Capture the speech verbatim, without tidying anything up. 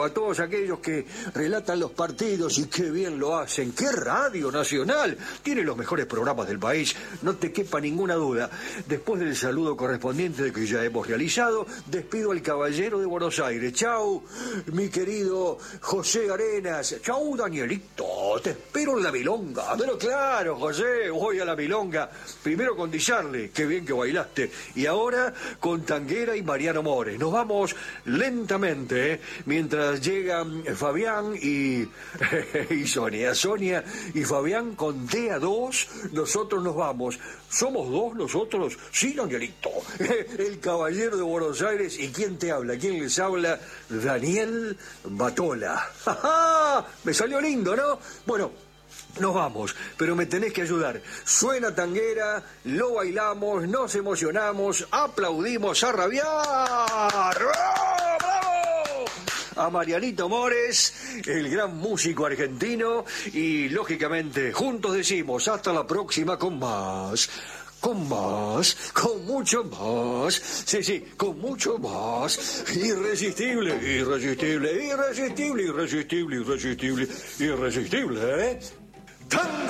a todos aquellos que relatan los partidos y qué bien lo hacen. ¡Qué Radio Nacional! Tiene los mejores programas del país, no te quepa ninguna duda. Después del saludo correspondiente que ya hemos realizado, despido al caballero de Buenos Aires. Chau, mi querido José Arenas. Chau, Danielito, te espero en la milonga. Pero claro, José, voy a la milonga. Primero con Di Sarli, qué bien que bailaste. Y ahora con Tanguera y Mariano Mores. Nos vamos lentamente, ¿eh? Mientras llegan Fabián y, y Sonia. Sonia y Fabián con D A dos, nosotros nos vamos. ¿Somos dos nosotros? Sí, Danielito. El caballero de Buenos Aires. ¿Y quién te habla? ¿Quién les habla? Daniel Batola. ¡Ja, ja! Me salió lindo, ¿no? Bueno, nos vamos, pero me tenés que ayudar. Suena Tanguera, lo bailamos, nos emocionamos, aplaudimos a rabiar. ¡Bravo! ¡Bravo! A Marianito Mores, el gran músico argentino, y lógicamente juntos decimos hasta la próxima con más. Con más, con mucho más, sí, sí, con mucho más. Irresistible, irresistible, irresistible, irresistible, irresistible, irresistible, ¿eh? ¡Tango!